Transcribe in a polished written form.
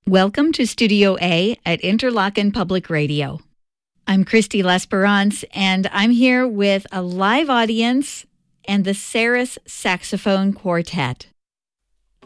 Welcome to Studio A at Interlochen Public Radio. I'm Christy L'Esperance, and I'm here with a live audience and the Saris Saxophone Quartet.